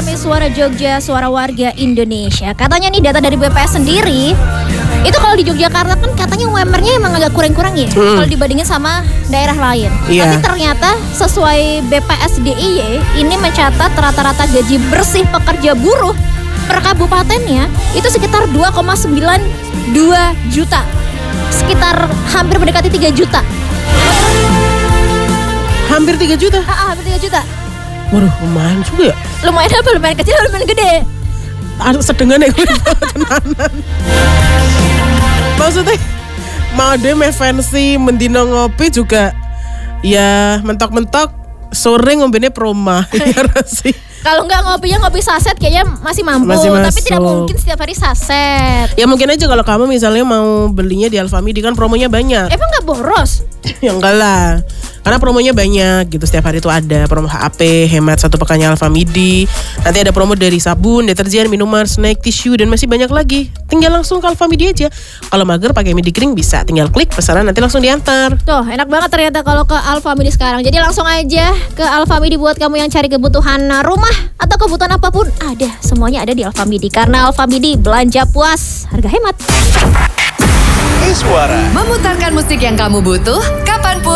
kami Suara Jogja, Suara Warga Indonesia. Katanya nih data dari BPS sendiri, itu kalau di Yogyakarta kan katanya UMR-nya emang agak kurang-kurang ya, kalau dibandingin sama daerah lain. Tapi ternyata sesuai BPS DIY ini mencatat rata-rata gaji bersih pekerja buruh per kabupatennya itu sekitar 2,92 juta. Sekitar hampir mendekati 3 juta. Hampir 3 juta? Hampir 3 juta. Waduh, lumayan juga ya. Lumayan apa? Lumayan kecil, lumayan gede. Sedengan ya gue tenanan. Maksudnya mau deh fancy mendino ngopi juga ya mentok-mentok sore ngombene proma. Ya sih. Kalau nggak ngopinya ngopi saset kayaknya masih mampu, tapi tidak mungkin setiap hari saset. Ya mungkin aja kalau kamu misalnya mau belinya di Alfamidi kan promonya banyak. Emang nggak boros? Ya enggak lah. Karena promonya banyak gitu, setiap hari itu ada promo HAP, hemat 1 pekannya Alfamidi. Nanti ada promo dari sabun, deterjen, minuman, snack, tisu, dan masih banyak lagi. Tinggal langsung ke Alfamidi aja. Kalau mager pakai midi kering bisa, tinggal klik pesanan nanti langsung diantar. Tuh enak banget ternyata kalau ke Alfamidi sekarang. Jadi langsung aja ke Alfamidi buat kamu yang cari kebutuhan rumah atau kebutuhan apapun, ada, semuanya ada di Alfamidi. Karena Alfamidi belanja puas, harga hemat. Suara memutarkan musik yang kamu butuh kapanpun.